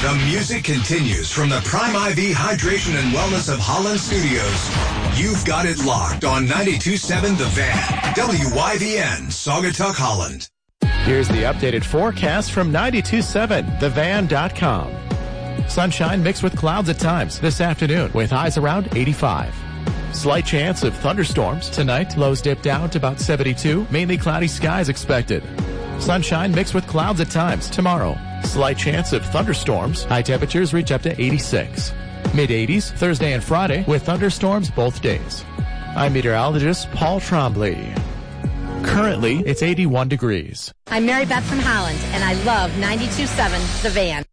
The music continues from the Prime IV Hydration and Wellness of Holland Studios. You've got it locked on 92.7 The Van, WYVN, Saugatuck, Holland. Here's the updated forecast from 92.7thevan.com. Sunshine mixed with clouds at times this afternoon with highs around 85. Slight chance of thunderstorms tonight. Lows dip down to about 72. Mainly cloudy skies expected. Sunshine mixed with clouds at times tomorrow. Slight chance of thunderstorms. High temperatures reach up to 86. Mid-80s Thursday and Friday with thunderstorms both days. I'm meteorologist Paul Trombley. Currently, it's 81 degrees. I'm Mary Beth from Holland, and I love 92.7 The Van.